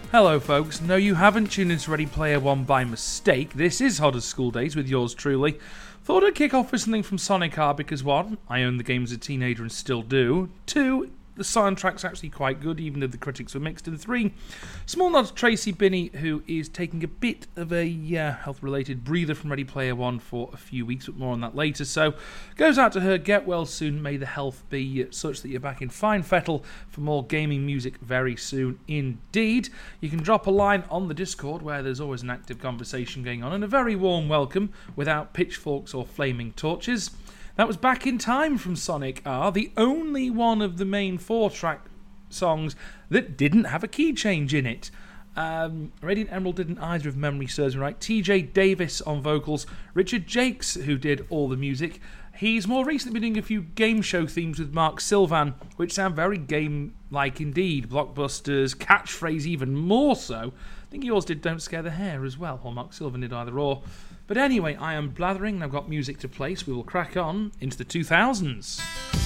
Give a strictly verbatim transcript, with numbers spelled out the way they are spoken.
Hello folks, no you haven't tuned into Ready Player One by mistake. This is Hot as School Days with yours truly. Thought I'd kick off with something from Sonic R because one, I owned the game as a teenager and still do. Two, the soundtrack's actually quite good even though the critics were mixed. And three, small nod to Tracy Binney, who is taking a bit of a uh, health-related breather from Ready Player One for a few weeks, but more on that later. So, goes out to her, get well soon, may the health be such that you're back in fine fettle for more gaming music very soon indeed. You can drop a line on the Discord where there's always an active conversation going on, and a very warm welcome without pitchforks or flaming torches. That was Back in Time from Sonic R, the only one of the main four-track songs that didn't have a key change in it. Um, Radiant Emerald didn't either, if memory serves me right. T J Davis on vocals, Richard Jakes, who did all the music. He's more recently been doing a few game show themes with Mark Sylvan, which sound very game-like indeed. Blockbusters, catchphrase even more so. I think he also did Don't Scare the Hare as well, or Mark Sylvan did either or. But anyway, I am blathering and I've got music to play, so we will crack on into the two thousands.